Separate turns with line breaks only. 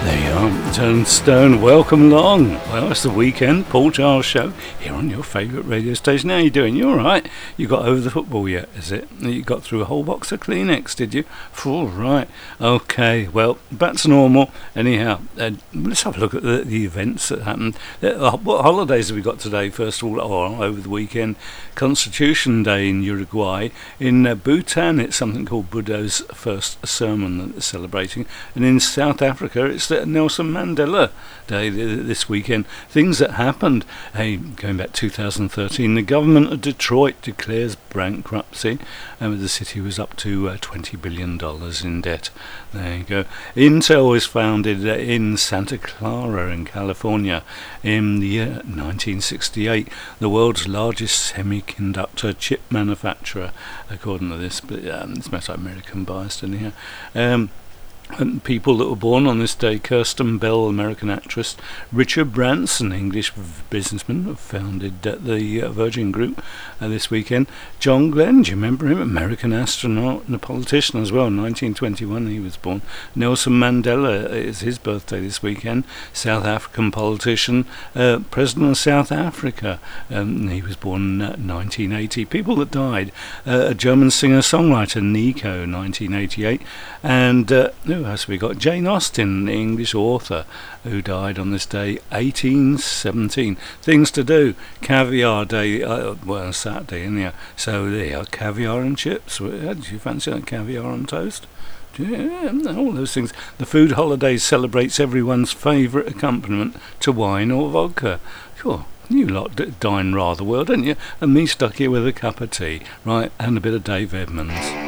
There you are, Turn Stone, welcome along. Well, it's the weekend, Paul Giles Show, here on your favourite radio station. How you doing? You alright? You got over the football yet, is it? You got through a whole box of Kleenex, did you? All right. Okay, well, back to normal. Anyhow, let's have a look at the events that happened. What holidays have we got today, first of all, over the weekend? Constitution Day in Uruguay. In Bhutan, it's something called Buddha's first sermon that they're celebrating. And in South Africa, it's Nelson Mandela Day this weekend. Things that happened, going back 2013, the government of Detroit declares bankruptcy, and the city was up to $20 billion in debt. There you go. Intel was founded in Santa Clara in California in the year 1968, the world's largest semiconductor chip manufacturer, according to this, but it's most American biased anyhow. And people that were born on this day: Kirsten Bell, American actress; Richard Branson, English businessman, founded the Virgin Group this weekend; John Glenn, do you remember him? American astronaut and a politician as well, 1921 he was born. Nelson Mandela is his birthday this weekend, South African politician, President of South Africa, he was born 1980. People that died: a German singer-songwriter, Nico, 1988, and who else we got? Jane Austen, the English author, who died on this day, 1817. Things to do: Caviar Day, well, Saturday, anyhow. So there you are, caviar and chips. Did you fancy that caviar on toast? Yeah, all those things. The food holiday celebrates everyone's favourite accompaniment to wine or vodka. Sure. You lot dine rather well, don't you? And me stuck here with a cup of tea, right, and a bit of Dave Edmunds.